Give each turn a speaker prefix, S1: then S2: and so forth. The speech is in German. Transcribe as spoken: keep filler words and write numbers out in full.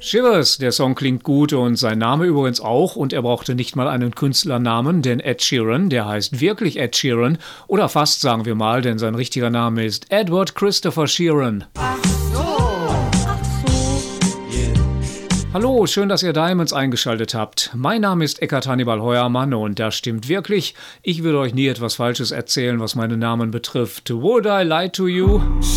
S1: Shivers, der Song klingt gut und sein Name übrigens auch und er brauchte nicht mal einen Künstlernamen, denn Ed Sheeran, der heißt wirklich Ed Sheeran oder fast sagen wir mal, denn sein richtiger Name ist Edward Christopher Sheeran.
S2: Ach so, ach so.
S3: Yeah.
S1: Hallo, schön, dass ihr Diamonds eingeschaltet habt. Mein Name ist Eckart Hannibal Heuermann und das stimmt wirklich. Ich würde euch nie etwas Falsches erzählen, was meinen Namen betrifft. Would I lie to you?